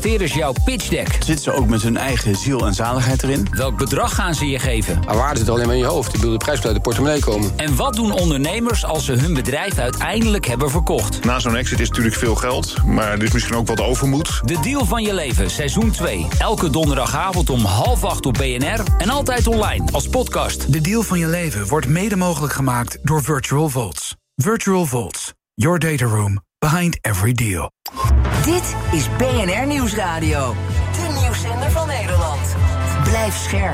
Hier is jouw pitchdeck. Zitten ze ook met hun eigen ziel en zaligheid erin? Welk bedrag gaan ze je geven? Maar waarde zit alleen maar in je hoofd. Ik bedoel, de prijs moet uit de portemonnee komen. En wat doen ondernemers als ze hun bedrijf uiteindelijk hebben verkocht? Na zo'n exit is natuurlijk veel geld, maar er is misschien ook wat overmoed. De deal van je leven, seizoen 2. Elke donderdagavond om 7:30 op BNR en altijd online als podcast. De deal van je leven wordt mede mogelijk gemaakt door Virtual Vaults. Virtual Vaults, your data room behind every deal. Dit is BNR Nieuwsradio. De nieuwszender van Nederland. Blijf scherp.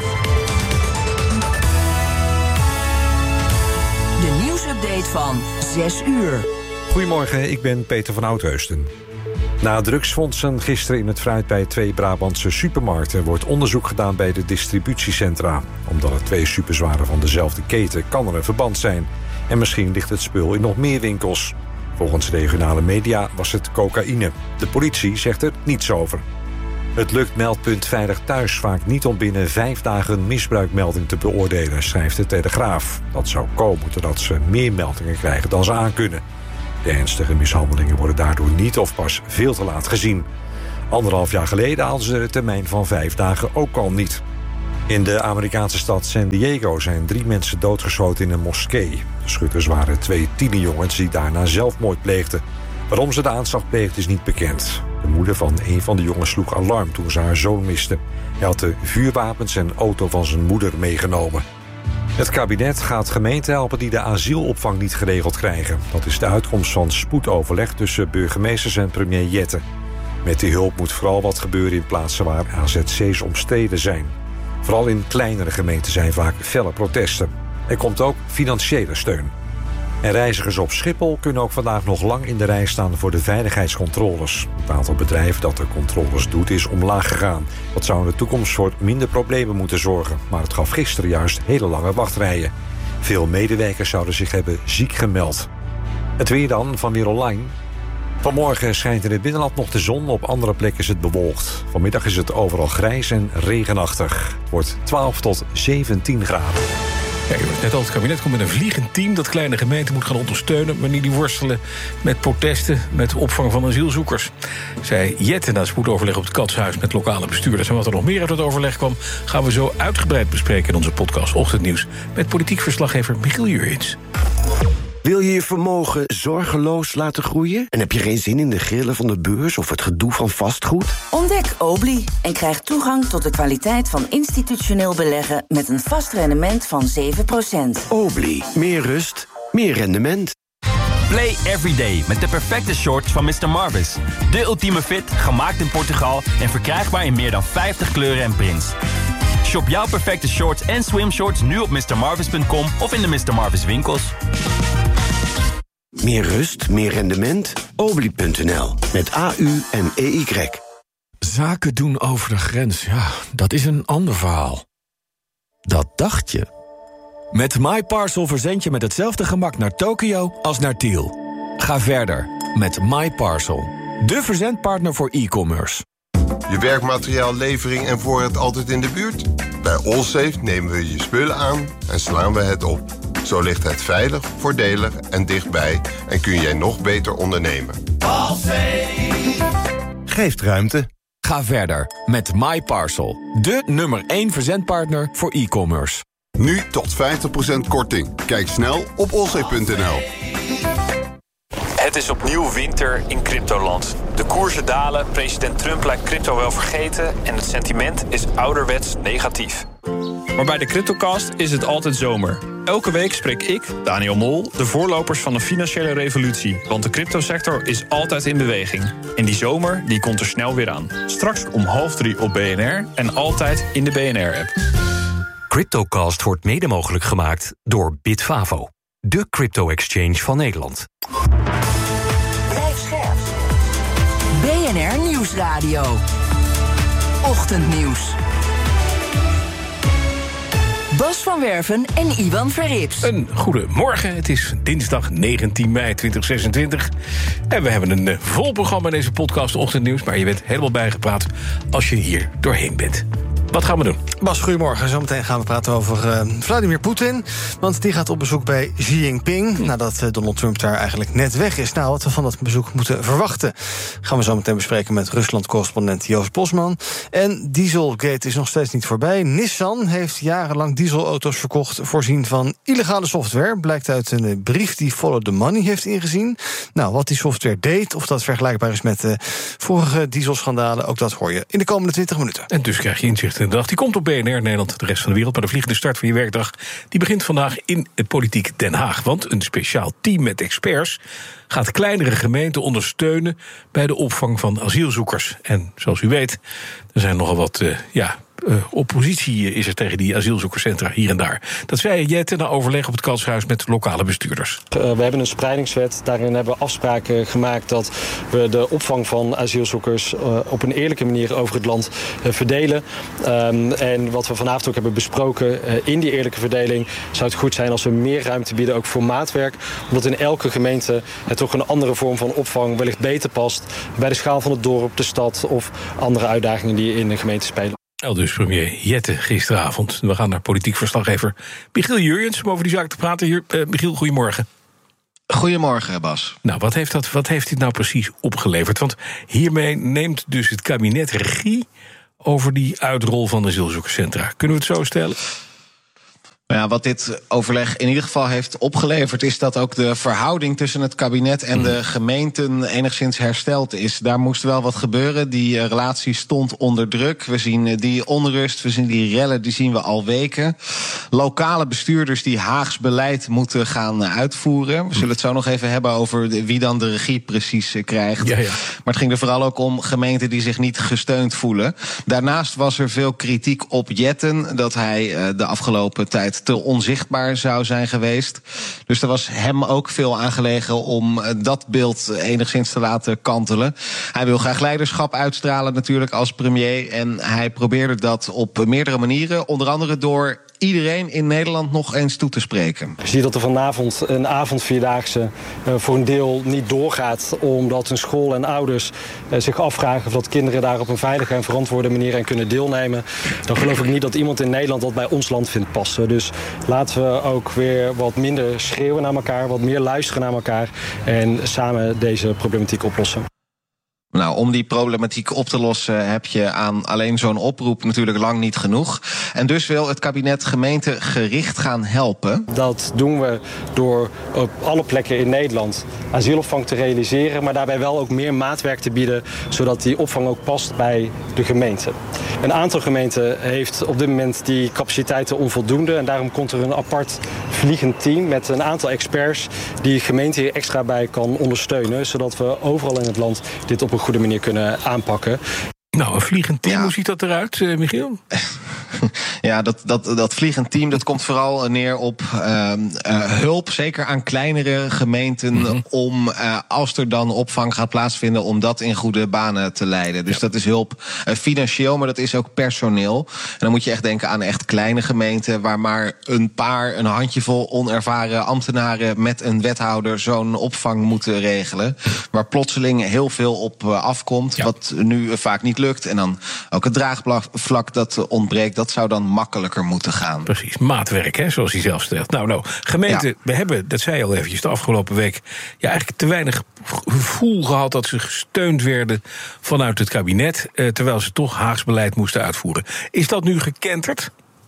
De nieuwsupdate van 6 uur. Goedemorgen, ik ben Peter van Oudheusden. Na drugsfondsen gisteren in het fruit bij 2 Brabantse supermarkten wordt onderzoek gedaan bij de distributiecentra. Omdat het 2 supers waren van dezelfde keten, kan er een verband zijn. En misschien ligt het spul in nog meer winkels. Volgens regionale media was het cocaïne. De politie zegt er niets over. Het lukt meldpunt Veilig Thuis vaak niet om binnen 5 dagen een misbruikmelding te beoordelen, schrijft de Telegraaf. Dat zou komen doordat ze meer meldingen krijgen dan ze aankunnen. De ernstige mishandelingen worden daardoor niet of pas veel te laat gezien. 1,5 jaar geleden hadden ze de termijn van 5 dagen ook al niet. In de Amerikaanse stad San Diego zijn 3 mensen doodgeschoten in een moskee. De schutters waren 2 tienerjongens die daarna zelfmoord pleegden. Waarom ze de aanslag pleegden is niet bekend. De moeder van een van de jongens sloeg alarm toen ze haar zoon miste. Hij had de vuurwapens en auto van zijn moeder meegenomen. Het kabinet gaat gemeenten helpen die de asielopvang niet geregeld krijgen. Dat is de uitkomst van spoedoverleg tussen burgemeesters en premier Jette. Met die hulp moet vooral wat gebeuren in plaatsen waar AZC's omstreden zijn. Vooral in kleinere gemeenten zijn vaak felle protesten. Er komt ook financiële steun. En reizigers op Schiphol kunnen ook vandaag nog lang in de rij staan voor de veiligheidscontroles. Het aantal bedrijven dat de controles doet is omlaag gegaan. Dat zou in de toekomst voor minder problemen moeten zorgen. Maar het gaf gisteren juist hele lange wachtrijen. Veel medewerkers zouden zich hebben ziek gemeld. Het weer dan van Weer Online. Vanmorgen schijnt in het binnenland nog de zon, op andere plekken is het bewolkt. Vanmiddag is het overal grijs en regenachtig. Het wordt 12 tot 17 graden. Ja, je hoort net al, het kabinet komt met een vliegend team dat kleine gemeenten moet gaan ondersteunen wanneer die worstelen met protesten, met opvang van asielzoekers. Zij Jette na spoedoverleg op het Katshuis met lokale bestuurders. En wat er nog meer uit het overleg kwam, gaan we zo uitgebreid bespreken in onze podcast Ochtendnieuws met politiek verslaggever Michiel Jurjens. Wil je je vermogen zorgeloos laten groeien? En heb je geen zin in de grillen van de beurs of het gedoe van vastgoed? Ontdek Obli en krijg toegang tot de kwaliteit van institutioneel beleggen met een vast rendement van 7%. Obli, meer rust, meer rendement. Play every day met de perfecte shorts van Mr. Marvis. De ultieme fit, gemaakt in Portugal en verkrijgbaar in meer dan 50 kleuren en prints. Shop jouw perfecte shorts en swimshorts nu op mrmarvis.com of in de Mr. Marvis winkels. Meer rust, meer rendement? Obli.nl. Met AU en EY. Zaken doen over de grens, ja, dat is een ander verhaal. Dat dacht je. Met MyParcel verzend je met hetzelfde gemak naar Tokio als naar Tiel. Ga verder met MyParcel. De verzendpartner voor e-commerce. Je werkmateriaallevering en voorraad altijd in de buurt? Bij Allsafe nemen we je spullen aan en slaan we het op. Zo ligt het veilig, voordelig en dichtbij en kun jij nog beter ondernemen. Allsafe geeft ruimte. Ga verder met MyParcel. De nummer 1 verzendpartner voor e-commerce. Nu tot 50% korting. Kijk snel op allsafe.nl. Het is opnieuw winter in cryptoland. De koersen dalen, president Trump lijkt crypto wel vergeten en het sentiment is ouderwets negatief. Maar bij de CryptoCast is het altijd zomer. Elke week spreek ik, Daniel Mol, de voorlopers van de financiële revolutie. Want de cryptosector is altijd in beweging. En die zomer die komt er snel weer aan. Straks om 2:30 op BNR en altijd in de BNR-app. CryptoCast wordt mede mogelijk gemaakt door Bitfavo, de crypto-exchange van Nederland. Blijf scherp. BNR Nieuwsradio. Ochtendnieuws. Bas van Werven en Iwan Verrips. Een goedemorgen, het is dinsdag 19 mei 2026. En we hebben een vol programma in deze podcast Ochtendnieuws. Maar je bent helemaal bijgepraat als je hier doorheen bent. Wat gaan we doen? Bas, goedemorgen. Zometeen gaan we praten over Vladimir Poetin. Want die gaat op bezoek bij Xi Jinping. Nadat Donald Trump daar eigenlijk net weg is. Nou, wat we van dat bezoek moeten verwachten, gaan we zo meteen bespreken met Rusland-correspondent Joost Bosman. En Dieselgate is nog steeds niet voorbij. Nissan heeft jarenlang dieselauto's verkocht voorzien van illegale software. Blijkt uit een brief die Follow the Money heeft ingezien. Nou, wat die software deed, of dat vergelijkbaar is met vorige dieselschandalen, ook dat hoor je in de komende 20 minuten. En dus krijg je inzicht in de dag. Die komt op BNR Nederland, de rest van de wereld. Maar de vliegende start van je werkdag, die begint vandaag in het politiek Den Haag. Want een speciaal team met experts gaat kleinere gemeenten ondersteunen bij de opvang van asielzoekers. En zoals u weet, er zijn nogal wat oppositie is er tegen die asielzoekerscentra hier en daar. Dat zei Jette na overleg op het Katshuis met lokale bestuurders. We hebben een spreidingswet. Daarin hebben we afspraken gemaakt dat we de opvang van asielzoekers op een eerlijke manier over het land verdelen. En wat we vanavond ook hebben besproken, in die eerlijke verdeling zou het goed zijn als we meer ruimte bieden ook voor maatwerk. Omdat in elke gemeente het toch een andere vorm van opvang wellicht beter past bij de schaal van het dorp, de stad of andere uitdagingen die in de gemeente spelen. Dus premier Jette gisteravond. We gaan naar politiek verslaggever Michiel Jurjens om over die zaak te praten. Hier, Michiel, goedemorgen. Goedemorgen, Bas. Nou, wat heeft dit nou precies opgeleverd? Want hiermee neemt dus het kabinet regie over die uitrol van de asielzoekerscentra. Kunnen we het zo stellen? Ja, wat dit overleg in ieder geval heeft opgeleverd, is dat ook de verhouding tussen het kabinet en de gemeenten enigszins hersteld is. Daar moest wel wat gebeuren. Die relatie stond onder druk. We zien die onrust, we zien die rellen, die zien we al weken. Lokale bestuurders die Haags beleid moeten gaan uitvoeren. We zullen het zo nog even hebben over wie dan de regie precies krijgt. Ja. Maar het ging er vooral ook om gemeenten die zich niet gesteund voelen. Daarnaast was er veel kritiek op Jetten, dat hij de afgelopen tijd te onzichtbaar zou zijn geweest. Dus er was hem ook veel aan gelegen om dat beeld enigszins te laten kantelen. Hij wil graag leiderschap uitstralen natuurlijk als premier. En hij probeerde dat op meerdere manieren. Onder andere door iedereen in Nederland nog eens toe te spreken. Je ziet dat er vanavond een avondvierdaagse voor een deel niet doorgaat, omdat een school en ouders zich afvragen of dat kinderen daar op een veilige en verantwoorde manier aan kunnen deelnemen. Dan geloof ik niet dat iemand in Nederland dat bij ons land vindt passen. Dus laten we ook weer wat minder schreeuwen naar elkaar, wat meer luisteren naar elkaar en samen deze problematiek oplossen. Nou, om die problematiek op te lossen heb je aan alleen zo'n oproep natuurlijk lang niet genoeg. En dus wil het kabinet gemeenten gericht gaan helpen. Dat doen we door op alle plekken in Nederland asielopvang te realiseren, maar daarbij wel ook meer maatwerk te bieden, zodat die opvang ook past bij de gemeente. Een aantal gemeenten heeft op dit moment die capaciteiten onvoldoende en daarom komt er een apart vliegend team met een aantal experts die gemeente hier extra bij kan ondersteunen, zodat we overal in het land dit op een goede manier kunnen aanpakken. Nou, een vliegend team, hoe ziet dat eruit, Michiel? Ja, dat vliegend team, dat komt vooral neer op hulp, zeker aan kleinere gemeenten, om als er dan opvang gaat plaatsvinden, om dat in goede banen te leiden. Dus dat is hulp financieel, maar dat is ook personeel. En dan moet je echt denken aan echt kleine gemeenten, waar maar een handjevol onervaren ambtenaren met een wethouder zo'n opvang moeten regelen. Waar plotseling heel veel op afkomt, wat nu vaak niet lukt. En dan ook het draagvlak dat ontbreekt, dat zou dan makkelijker moeten gaan. Precies, maatwerk, hè, zoals hij zelf stelt. Nou, gemeenten, we hebben, dat zei je al eventjes, de afgelopen week eigenlijk te weinig gevoel gehad dat ze gesteund werden vanuit het kabinet, terwijl ze toch Haags beleid moesten uitvoeren. Is dat nu gekenterd?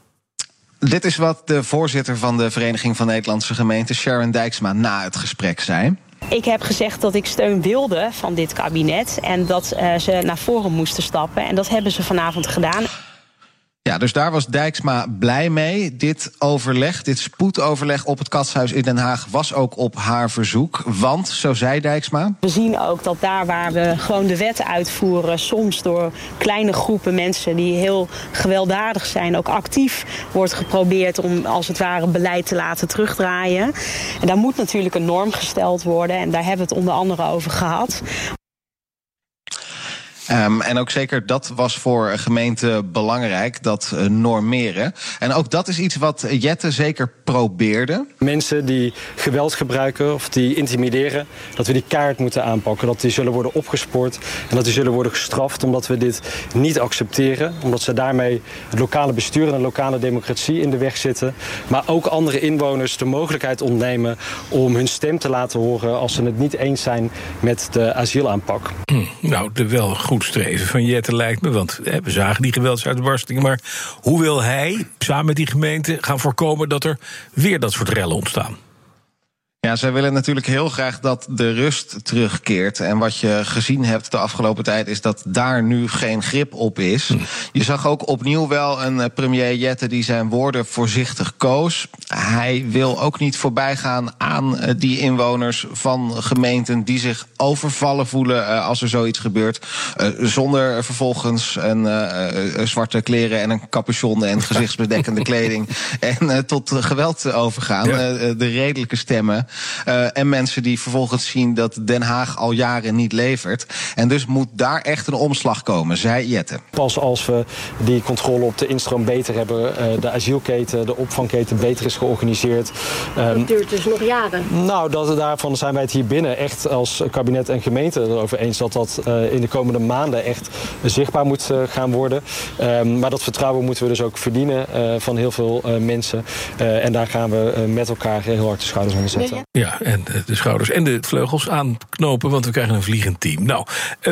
Dit is wat de voorzitter van de Vereniging van Nederlandse Gemeenten, Sharon Dijksma, na het gesprek zei. Ik heb gezegd dat ik steun wilde van dit kabinet en dat ze naar voren moesten stappen. En dat hebben ze vanavond gedaan. Ja, dus daar was Dijksma blij mee. Dit overleg, dit spoedoverleg op het Katshuis in Den Haag was ook op haar verzoek. Want, zo zei Dijksma, we zien ook dat daar waar we gewoon de wet uitvoeren, soms door kleine groepen mensen die heel gewelddadig zijn, ook actief wordt geprobeerd om als het ware beleid te laten terugdraaien. En daar moet natuurlijk een norm gesteld worden en daar hebben we het onder andere over gehad. En ook zeker dat was voor gemeenten belangrijk, dat normeren. En ook dat is iets wat Jette zeker probeerde. Mensen die geweld gebruiken of die intimideren, dat we die kaart moeten aanpakken. Dat die zullen worden opgespoord en dat die zullen worden gestraft, omdat we dit niet accepteren. Omdat ze daarmee het lokale bestuur en de lokale democratie in de weg zitten. Maar ook andere inwoners de mogelijkheid ontnemen om hun stem te laten horen als ze het niet eens zijn met de asielaanpak. Nou, de wel goed streven van Jette lijkt me, want we zagen die geweldsuitbarstingen. Maar hoe wil hij samen met die gemeente gaan voorkomen dat er weer dat soort rellen ontstaan? Ja, zij willen natuurlijk heel graag dat de rust terugkeert. En wat je gezien hebt de afgelopen tijd is dat daar nu geen grip op is. Je zag ook opnieuw wel een premier Jette die zijn woorden voorzichtig koos. Hij wil ook niet voorbij gaan aan die inwoners van gemeenten die zich overvallen voelen als er zoiets gebeurt. Zonder vervolgens een zwarte kleren en een capuchon en gezichtsbedekkende kleding en tot geweld overgaan. Ja. De redelijke stemmen. En mensen die vervolgens zien dat Den Haag al jaren niet levert. En dus moet daar echt een omslag komen, zei Jette. Pas als we die controle op de instroom beter hebben, de asielketen, de opvangketen beter is georganiseerd. Dat duurt dus nog jaren. Nou, daarvan zijn wij het hier binnen echt als kabinet en gemeente erover eens dat dat in de komende maanden echt zichtbaar moet gaan worden. Maar dat vertrouwen moeten we dus ook verdienen van heel veel mensen. En daar gaan we met elkaar heel hard de schouders onder zetten. Ja, en de schouders en de vleugels aanknopen, want we krijgen een vliegend team. Nou,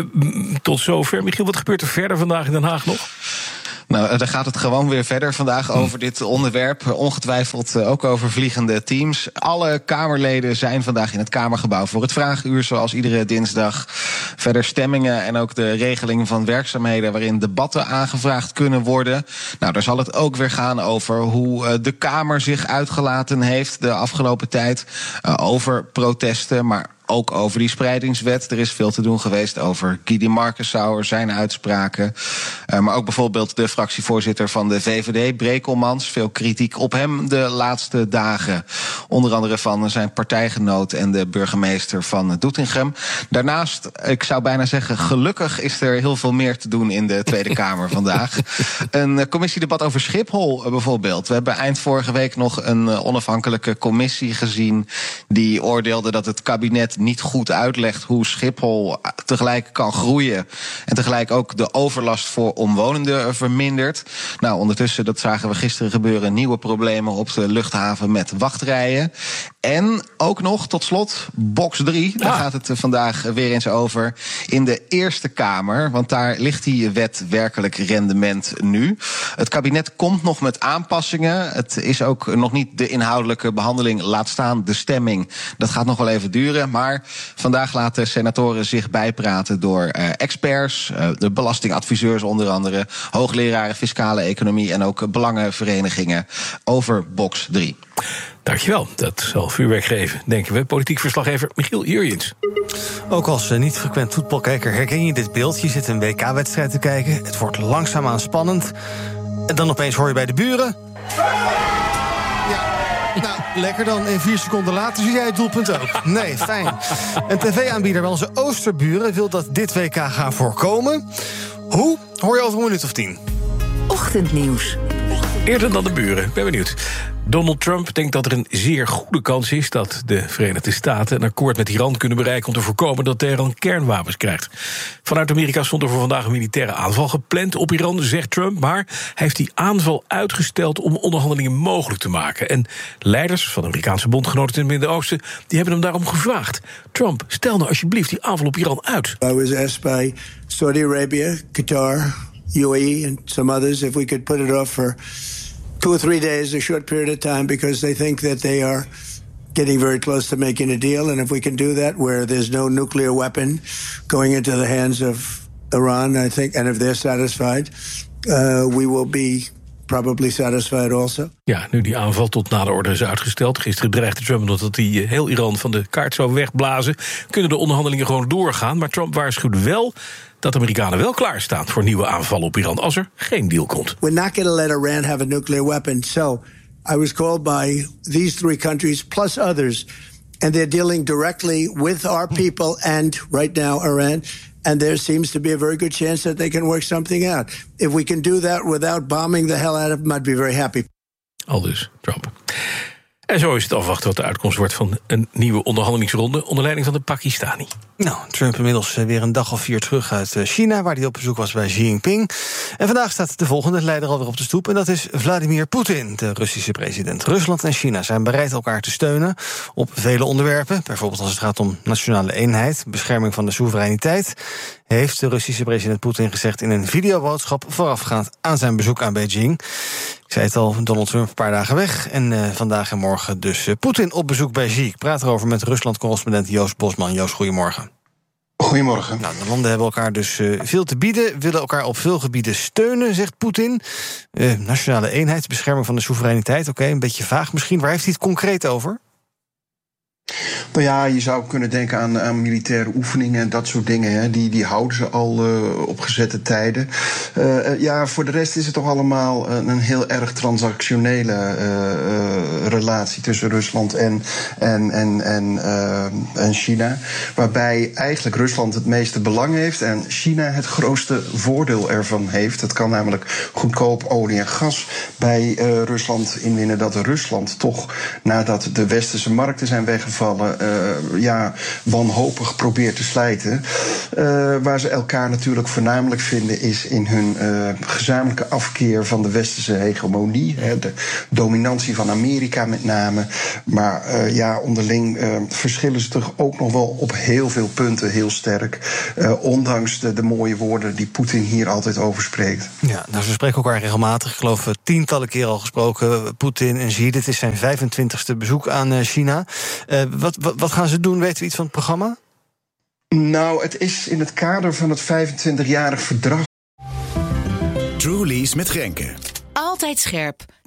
tot zover. Michiel, wat gebeurt er verder vandaag in Den Haag nog? Nou, daar gaat het gewoon weer verder vandaag over dit onderwerp. Ongetwijfeld ook over vliegende teams. Alle Kamerleden zijn vandaag in het Kamergebouw voor het Vraaguur, zoals iedere dinsdag. Verder stemmingen en ook de regeling van werkzaamheden waarin debatten aangevraagd kunnen worden. Nou, daar zal het ook weer gaan over hoe de Kamer zich uitgelaten heeft de afgelopen tijd. Over protesten, maar ook over die spreidingswet. Er is veel te doen geweest over Guy Markensauer, zijn uitspraken. Maar ook bijvoorbeeld de fractievoorzitter van de VVD, Brekelmans. Veel kritiek op hem de laatste dagen. Onder andere van zijn partijgenoot en de burgemeester van Doetinchem. Daarnaast, ik zou bijna zeggen, gelukkig is er heel veel meer te doen in de Tweede Kamer vandaag. Een commissiedebat over Schiphol bijvoorbeeld. We hebben eind vorige week nog een onafhankelijke commissie gezien die oordeelde dat het kabinet niet goed uitlegt hoe Schiphol tegelijk kan groeien en tegelijk ook de overlast voor omwonenden vermindert. Nou, ondertussen, dat zagen we gisteren gebeuren, nieuwe problemen op de luchthaven met wachtrijen. En ook nog, tot slot, box 3. Daar gaat het vandaag weer eens over in de Eerste Kamer. Want daar ligt die wet werkelijk rendement nu. Het kabinet komt nog met aanpassingen. Het is ook nog niet de inhoudelijke behandeling, laat staan de stemming. Dat gaat nog wel even duren. Maar vandaag laten senatoren zich bijpraten door experts, de belastingadviseurs onder andere, hoogleraren fiscale economie en ook belangenverenigingen over box 3. Dankjewel, dat zal vuurwerk geven, denken we. Politiek verslaggever Michiel Jurjens. Ook als niet frequent voetbalkijker herken je dit beeld. Je zit een WK-wedstrijd te kijken, het wordt langzaamaan spannend. En dan opeens hoor je bij de buren... Nou, lekker dan. En 4 seconden later zie jij het doelpunt ook. Nee, fijn. Een tv-aanbieder bij onze Oosterburen wil dat dit WK gaan voorkomen. Hoe? Hoor je over een minuut of 10. Ochtendnieuws. Eerder dan de buren, ben benieuwd. Donald Trump denkt dat er een zeer goede kans is dat de Verenigde Staten een akkoord met Iran kunnen bereiken om te voorkomen dat Teheran kernwapens krijgt. Vanuit Amerika stond er voor vandaag een militaire aanval gepland op Iran, zegt Trump, maar hij heeft die aanval uitgesteld om onderhandelingen mogelijk te maken. En leiders van de Amerikaanse bondgenoten in het Midden-Oosten die hebben hem daarom gevraagd. Trump, stel nou alsjeblieft die aanval op Iran uit. I was asked by Saudi Arabia, Qatar, UAE and some others if we could put it off for 2 or 3 days, a short period of time, because they think that they are getting very close to making a deal. And if we can do that, where there's no nuclear weapon going into the hands of Iran, I think, and if they're satisfied, we will be probably satisfied also. Ja, nu die aanval tot na de orde is uitgesteld. Gisteren dreigde Trump dat hij heel Iran van de kaart zou wegblazen. Kunnen de onderhandelingen gewoon doorgaan. Maar Trump waarschuwt wel dat de Amerikanen wel klaarstaan voor nieuwe aanvallen op Iran als er geen deal komt. We're not going to let Iran have a nuclear weapon. So I was called by these 3 countries plus others, and they're dealing directly with our people and right now Iran. And there seems to be a very good chance that they can work something out. If we can do that without bombing the hell out of them, I'd be very happy. Aldus Trump. En zo is het afwachten wat de uitkomst wordt van een nieuwe onderhandelingsronde onder leiding van de Pakistani. Nou, Trump inmiddels weer een dag of 4 terug uit China, waar hij op bezoek was bij Xi Jinping. En vandaag staat de volgende leider alweer op de stoep, en dat is Vladimir Poetin, de Russische president. Rusland en China zijn bereid elkaar te steunen op vele onderwerpen. Bijvoorbeeld als het gaat om nationale eenheid, bescherming van de soevereiniteit, heeft de Russische president Poetin gezegd in een videoboodschap voorafgaand aan zijn bezoek aan Beijing. Ik zei het al, Donald Trump een paar dagen weg. En vandaag en morgen dus Poetin op bezoek bij Xi. Ik praat erover met Rusland-correspondent Joost Bosman. Joost, goedemorgen. Goedemorgen. Nou, de landen hebben elkaar dus veel te bieden, willen elkaar op veel gebieden steunen, zegt Poetin. Nationale eenheid, bescherming van de soevereiniteit. Oké, een beetje vaag misschien. Waar heeft hij het concreet over? Nou ja, je zou kunnen denken aan militaire oefeningen en dat soort dingen. Hè. Die houden ze al op gezette tijden. Ja, voor de rest is het toch allemaal een heel erg transactionele relatie tussen Rusland en China. Waarbij eigenlijk Rusland het meeste belang heeft en China het grootste voordeel ervan heeft. Het kan namelijk goedkoop olie en gas bij Rusland inwinnen. Dat Rusland toch, nadat de westerse markten zijn weggevallen, wanhopig probeert te slijten. Waar ze elkaar natuurlijk voornamelijk vinden is in hun gezamenlijke afkeer van de westerse hegemonie. De dominantie van Amerika met name. Maar onderling verschillen ze toch ook nog wel op heel veel punten heel sterk. Ondanks de mooie woorden die Poetin hier altijd over spreekt. Ja, nou, ze spreken elkaar regelmatig. Ik geloof tientallen keer al gesproken, Poetin en Xi. Dit is zijn 25e bezoek aan China. Wat gaan ze doen? Weten we iets van het programma? Nou, het is in het kader van het 25-jarig verdrag. Truly's met Grenke. Altijd scherp.